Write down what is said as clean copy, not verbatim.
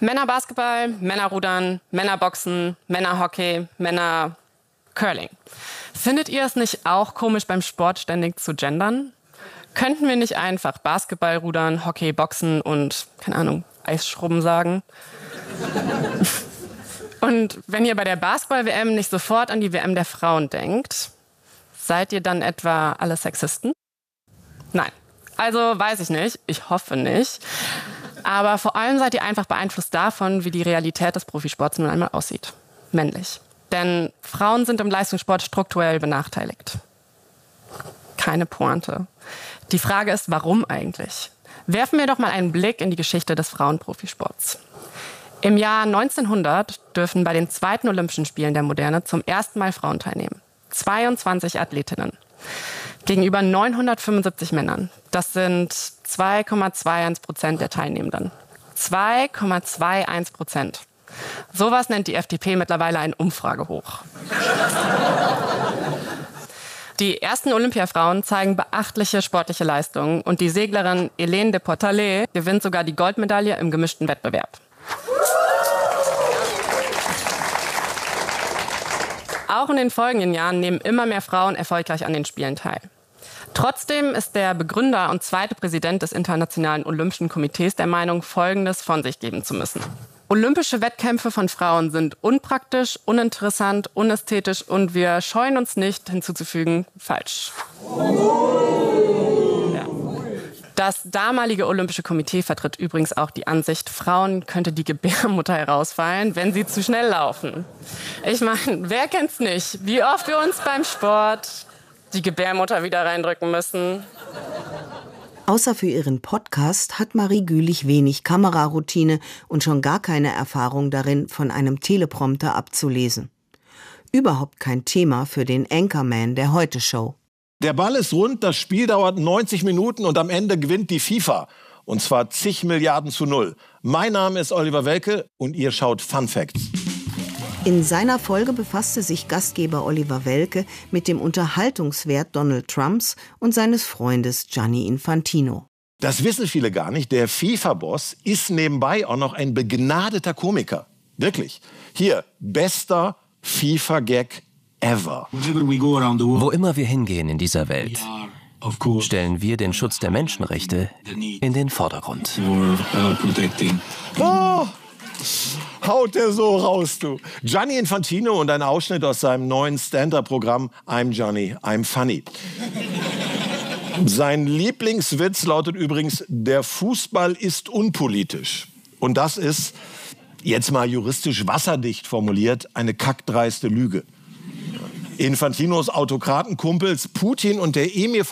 Männerbasketball, Männerrudern, Männerboxen, Männerhockey, Männercurling. Findet ihr es nicht auch komisch, beim Sport ständig zu gendern? Könnten wir nicht einfach Basketball, Rudern, Hockey, Boxen und, keine Ahnung, Eisschrubben sagen? Und wenn ihr bei der Basketball-WM nicht sofort an die WM der Frauen denkt, seid ihr dann etwa alle Sexisten? Nein. Also weiß ich nicht. Ich hoffe nicht. Aber vor allem seid ihr einfach beeinflusst davon, wie die Realität des Profisports nun einmal aussieht. Männlich. Denn Frauen sind im Leistungssport strukturell benachteiligt. Keine Pointe. Die Frage ist, warum eigentlich? Werfen wir doch mal einen Blick in die Geschichte des Frauenprofisports. Im Jahr 1900 dürfen bei den zweiten Olympischen Spielen der Moderne zum ersten Mal Frauen teilnehmen. 22 Athletinnen. Gegenüber 975 Männern. Das sind 2,21% der Teilnehmenden. 2,21%. Sowas nennt die FDP mittlerweile ein Umfragehoch. Die ersten Olympiafrauen zeigen beachtliche sportliche Leistungen und die Seglerin Hélène de Portalé gewinnt sogar die Goldmedaille im gemischten Wettbewerb. Auch in den folgenden Jahren nehmen immer mehr Frauen erfolgreich an den Spielen teil. Trotzdem ist der Begründer und zweite Präsident des Internationalen Olympischen Komitees der Meinung, Folgendes von sich geben zu müssen. Olympische Wettkämpfe von Frauen sind unpraktisch, uninteressant, unästhetisch und wir scheuen uns nicht hinzuzufügen, falsch. Ja. Das damalige Olympische Komitee vertritt übrigens auch die Ansicht, Frauen könnte die Gebärmutter herausfallen, wenn sie zu schnell laufen. Ich meine, wer kennt's nicht, wie oft wir uns beim Sport die Gebärmutter wieder reindrücken müssen. Außer für ihren Podcast hat Marie Gülich wenig Kameraroutine und schon gar keine Erfahrung darin, von einem Teleprompter abzulesen. Überhaupt kein Thema für den Anchorman der Heute-Show. Der Ball ist rund, das Spiel dauert 90 Minuten und am Ende gewinnt die FIFA. Und zwar zig Milliarden zu 0. Mein Name ist Oliver Welke und ihr schaut Fun Facts. In seiner Folge befasste sich Gastgeber Oliver Welke mit dem Unterhaltungswert Donald Trumps und seines Freundes Gianni Infantino. Das wissen viele gar nicht. Der FIFA-Boss ist nebenbei auch noch ein begnadeter Komiker. Wirklich. Hier, bester FIFA-Gag ever. Wo immer wir hingehen in dieser Welt, stellen wir den Schutz der Menschenrechte in den Vordergrund. Oh, haut der so raus, du. Gianni Infantino und ein Ausschnitt aus seinem neuen Stand-up-Programm I'm Johnny, I'm Funny. Sein Lieblingswitz lautet übrigens, der Fußball ist unpolitisch. Und das ist, jetzt mal juristisch wasserdicht formuliert, eine kackdreiste Lüge. Infantinos Autokratenkumpels Putin und der Emir